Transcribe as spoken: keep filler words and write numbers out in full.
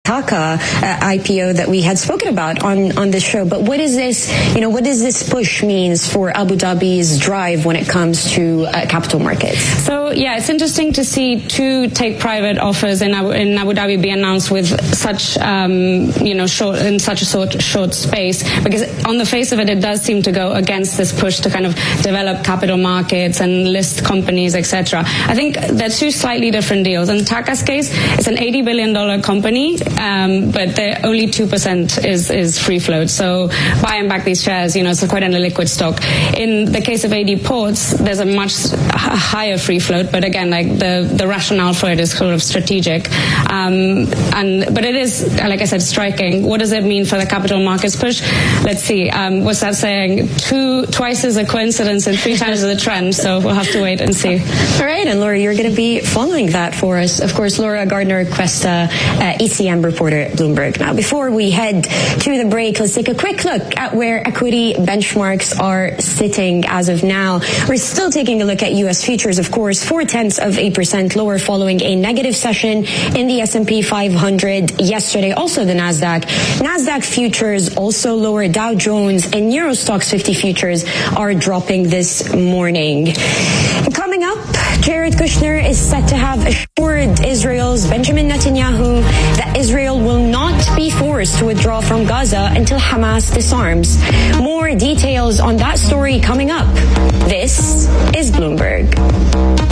Taka uh, I P O that we had spoken about on, on this show. But what is this, you know, what does this push means for Abu Dhabi's drive when it comes to uh, capital markets? So, yeah, it's interesting to see two take-private offers in Abu, in Abu Dhabi be announced with such, um, you know, short, in such a short, short space, because on the face of it, it does seem to go against this push to kind of develop capital markets and list companies, et cetera. I think they're two slightly different deals. In Taka's case, it's an eighty billion dollars company, Um, but the only two percent is, is free float. So buying back these shares, you know, it's quite an illiquid stock. In the case of A D Ports, there's a much higher free float, but again, like the, the rationale for it is sort of strategic. Um, and, but it is, like I said, striking. What does it mean for the capital markets push? Let's see. Um, what's that saying? Two, twice is a coincidence and three times is a trend. So we'll have to wait and see. All right. And Laura, you're going to be following that for us. Of course, Laura Gardner-Cuesta, uh, E C M reporter at Bloomberg. Now, before we head to the break, let's take a quick look at where equity benchmarks are sitting as of now. We're still taking a look at U S futures, of course, four tenths of a percent lower following a negative session in the S and P five hundred yesterday. Also the Nasdaq. Nasdaq futures also lower. Dow Jones and Eurostoxx fifty futures are dropping this morning. Coming up, Jared Kushner is set to have assured Israel's Benjamin Netanyahu that Israel will not be forced to withdraw from Gaza until Hamas disarms. More details on that story coming up. This is Bloomberg.